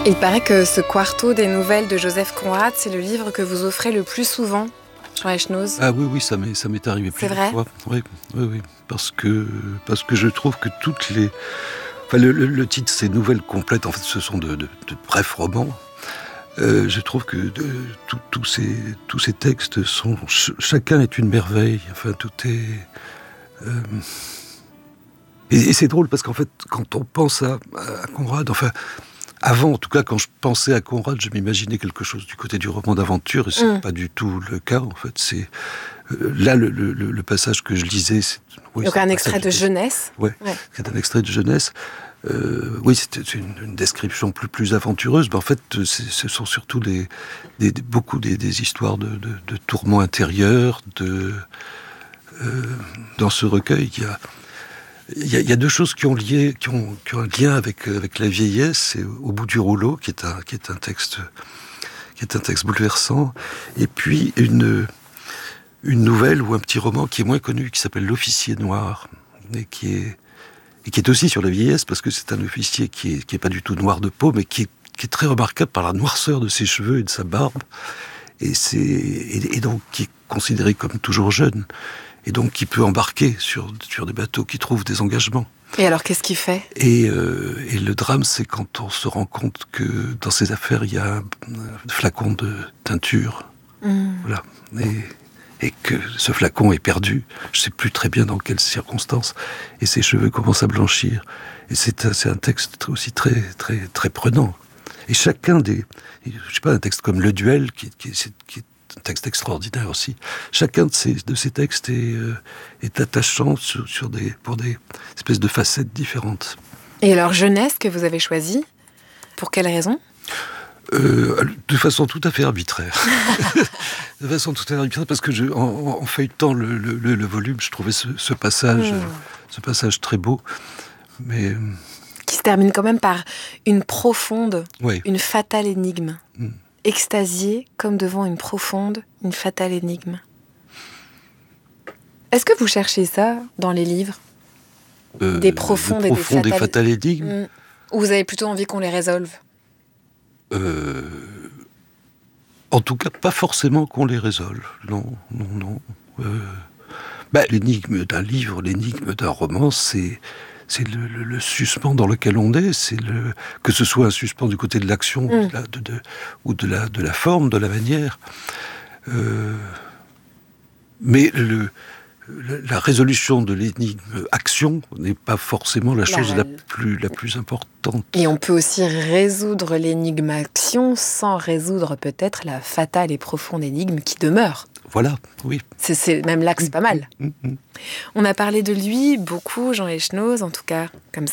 Il paraît que ce quarto des nouvelles de Joseph Conrad, c'est le livre que vous offrez le plus souvent, Jean Echnoz. Ah oui, ça m'est arrivé plusieurs fois. Oui, parce que je trouve que toutes les... Enfin, le titre, c'est Nouvelles complètes. En fait, ce sont de brefs romans. Je trouve que tous ces textes sont... Chacun est une merveille. Enfin, tout est... Et c'est drôle parce qu'en fait, quand on pense à Conrad, enfin... Avant, en tout cas, quand je pensais à Conrad, je m'imaginais quelque chose du côté du roman d'aventure, et c'est pas du tout le cas, en fait. C'est là le passage que je lisais. Donc un extrait de Jeunesse. Ouais, c'est un extrait de Jeunesse. Oui, c'est une description plus aventureuse, mais en fait, ce sont surtout beaucoup des histoires de tourments intérieurs. Dans ce recueil, il y a deux choses qui ont un lien avec la vieillesse. C'est Au bout du rouleau, qui est un texte bouleversant, et puis une nouvelle ou un petit roman qui est moins connu, qui s'appelle L'Officier noir, et qui est aussi sur la vieillesse, parce que c'est un officier qui est pas du tout noir de peau, mais qui est très remarquable par la noirceur de ses cheveux et de sa barbe, et donc qui est considéré comme toujours jeune. Et donc qui peut embarquer sur des bateaux qui trouvent des engagements. Et alors, qu'est-ce qu'il fait ? Et le drame, c'est quand on se rend compte que dans ces affaires, il y a un flacon de teinture. Voilà. Et que ce flacon est perdu. Je ne sais plus très bien dans quelles circonstances. Et ses cheveux commencent à blanchir. Et c'est un texte aussi très, très, très prenant. Et chacun je sais pas, un texte comme Le Duel, qui est un texte extraordinaire aussi. Chacun de ces textes est attachant pour des espèces de facettes différentes. Et alors, Jeunesse, que vous avez choisi, pour quelle raison ? De façon tout à fait arbitraire. Parce que en feuilletant le volume, je trouvais ce passage très beau. Mais... qui se termine quand même par une profonde, oui. Une fatale énigme. Extasié comme devant une profonde, une fatale énigme. Est-ce que vous cherchez ça dans les livres ? Des profondes et des fatales énigmes. Ou vous avez plutôt envie qu'on les résolve ? En tout cas, pas forcément qu'on les résolve. Non. L'énigme d'un livre, l'énigme d'un roman, c'est le suspens dans lequel on est, que ce soit un suspens du côté de l'action ou de la forme, de la manière. Mais la résolution de l'énigme action n'est pas forcément la chose la plus importante. Et on peut aussi résoudre l'énigme action sans résoudre peut-être la fatale et profonde énigme qui demeure. Voilà, oui. C'est même là que c'est pas mal. On a parlé de lui beaucoup, Jean Echnoz, en tout cas, comme ça.